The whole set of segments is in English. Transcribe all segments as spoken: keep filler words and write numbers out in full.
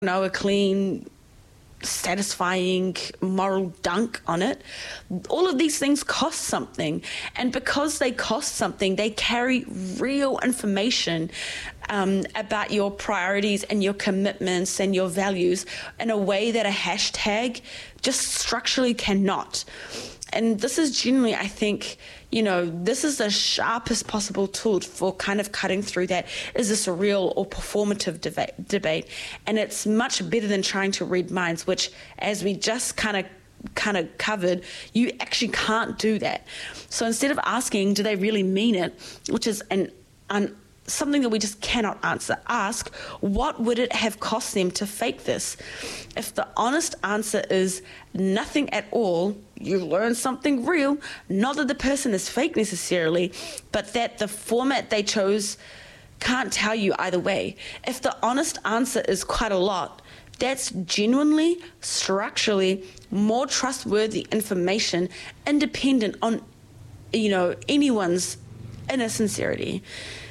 know, a clean, satisfying moral dunk on it. All of these things cost something, and because they cost something, they carry real information um, about your priorities and your commitments and your values in a way that a hashtag just structurally cannot. And this is genuinely, I think, you know, this is the sharpest possible tool for kind of cutting through that. Is this a real or performative deba- debate? And it's much better than trying to read minds, which, as we just kind of kind of covered, you actually can't do that. So instead of asking, do they really mean it, which is an un something that we just cannot answer. Ask, what would it have cost them to fake this? If the honest answer is nothing at all, you learn something real. Not that the person is fake necessarily, but that the format they chose can't tell you either way. If the honest answer is quite a lot, that's genuinely, structurally more trustworthy information, independent on, you know, anyone's inner sincerity.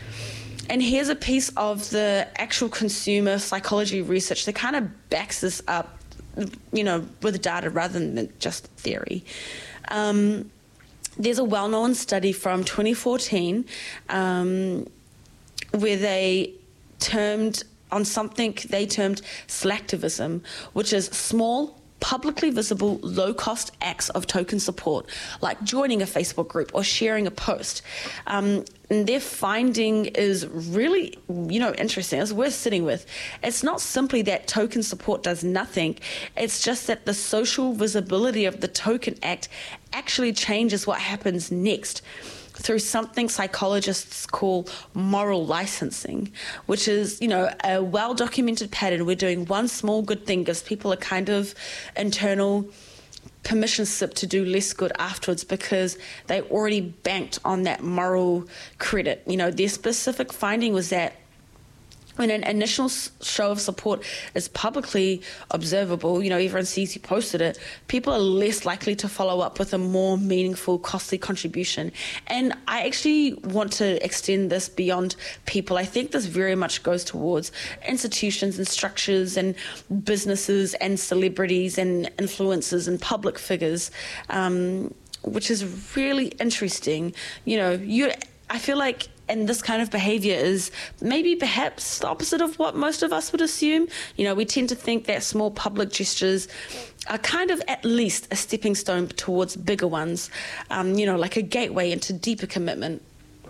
And here's a piece of the actual consumer psychology research that kind of backs this up, you know, with data rather than just theory. Um, there's a well-known study from twenty fourteen um, where they termed on something they termed slacktivism, which is small, publicly visible, low-cost acts of token support, like joining a Facebook group or sharing a post. Um, and their finding is really, you know, interesting. It's worth sitting with. It's not simply that token support does nothing. It's just that the social visibility of the token act actually changes what happens next through something psychologists call moral licensing, which is, you know, a well-documented pattern where doing one small good thing gives people a kind of internal permission slip to do less good afterwards because they already banked on that moral credit. You know, their specific finding was that when an initial show of support is publicly observable, you know, everyone sees you posted it, people are less likely to follow up with a more meaningful, costly contribution. And I actually want to extend this beyond people. I think this very much goes towards institutions and structures and businesses and celebrities and influencers and public figures, um, which is really interesting. You know, you, I feel like and this kind of behaviour is maybe perhaps the opposite of what most of us would assume. You know, we tend to think that small public gestures are kind of at least a stepping stone towards bigger ones, um, you know, like a gateway into deeper commitment.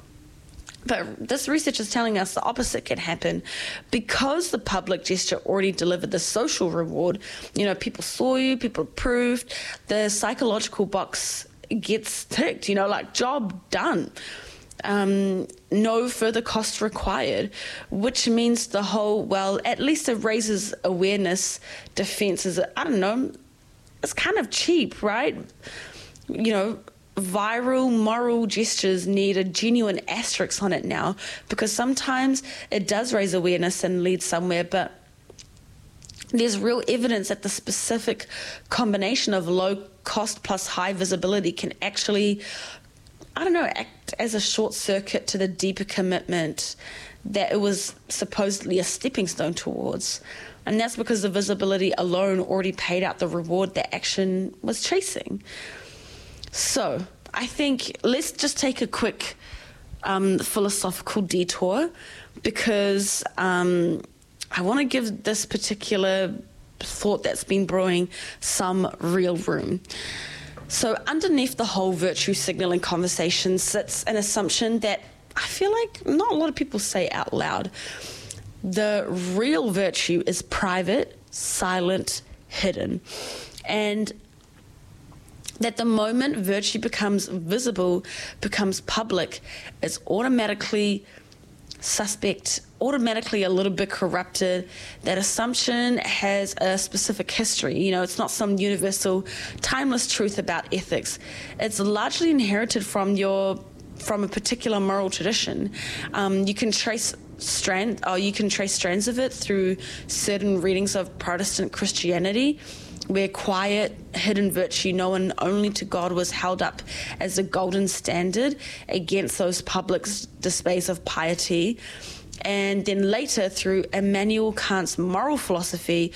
But this research is telling us the opposite can happen. Because the public gesture already delivered the social reward, you know, people saw you, people approved, the psychological box gets ticked, you know, like job done. Um, no further cost required, which means the whole, well, at least it raises awareness defense is, I don't know, it's kind of cheap, right? You know, viral moral gestures need a genuine asterisk on it now because sometimes it does raise awareness and lead somewhere, but there's real evidence that the specific combination of low cost plus high visibility can actually, I don't know, act as a short circuit to the deeper commitment that it was supposedly a stepping stone towards. And that's because the visibility alone already paid out the reward that action was chasing. So I think let's just take a quick um, philosophical detour because um, I want to give this particular thought that's been brewing some real room. So underneath the whole virtue signaling conversation sits an assumption that I feel like not a lot of people say out loud. The real virtue is private, silent, hidden. And that the moment virtue becomes visible, becomes public, it's automatically suspect, automatically a little bit corrupted. That assumption has a specific history. You know, it's not some universal, timeless truth about ethics. It's largely inherited from your, from a particular moral tradition. Um, you can trace strand, or you can trace strands of it through certain readings of Protestant Christianity, where quiet, hidden virtue known only to God was held up as a golden standard against those public displays of piety. And then later, through Immanuel Kant's moral philosophy,